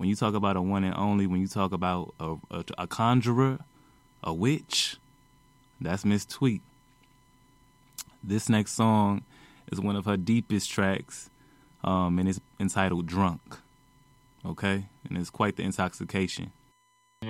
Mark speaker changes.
Speaker 1: When you talk about a one and only, when you talk about a conjurer, a witch, that's Miss Tweet. This next song is one of her deepest tracks, and it's entitled Drunk. Okay? And it's quite the intoxication.